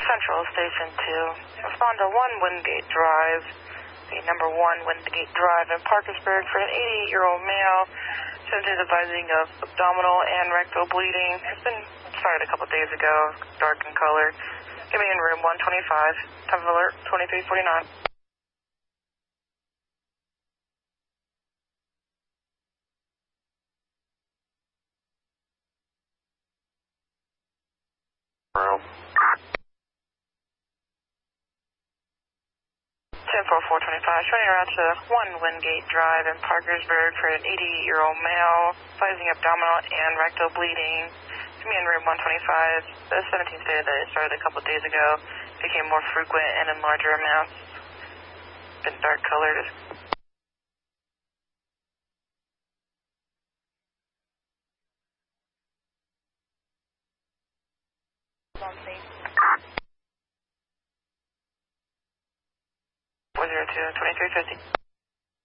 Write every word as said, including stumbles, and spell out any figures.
Central Station two. Respond to one Wingate Drive, the number one Wingate Drive in Parkersburg for an eighty-eight-year-old male. Symptoms advising of abdominal and rectal bleeding. It's been started a couple days ago, dark in color. Give me in room one twenty-five. Time of alert twenty-three forty-nine. Room. ten four four twenty-five, showing around to one Wingate Drive in Parkersburg for an eighty-eight-year-old male, advising abdominal and rectal bleeding. Give me in room one twenty-five. The seventeenth day that it started a couple days ago became more frequent and in larger amounts. Been dark colored. four zero two, twenty-three fifty.